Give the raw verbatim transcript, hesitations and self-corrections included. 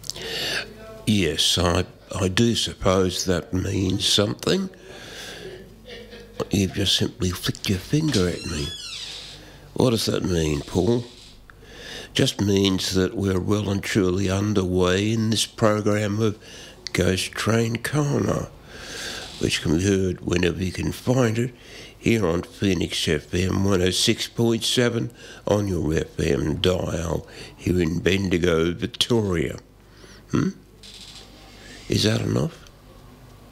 Yes, I, I do suppose that means something. You've just simply flicked your finger at me. What does that mean, Paul? Just means that we're well and truly underway in this program of Ghost Train Corner, which can be heard whenever you can find it here on Phoenix F M one oh six point seven on your F M dial here in Bendigo, Victoria. Hmm? Is that enough?